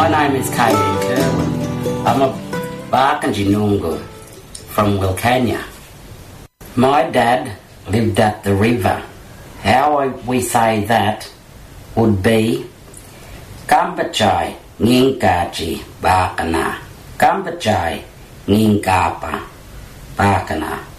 My name is K.D. Kerwin. I'm a Barkindji from Wilcannia. My dad lived at the river. How we say that would be Kambachai Nginkachi Bakana. Kambachai Nginkapa Bakana.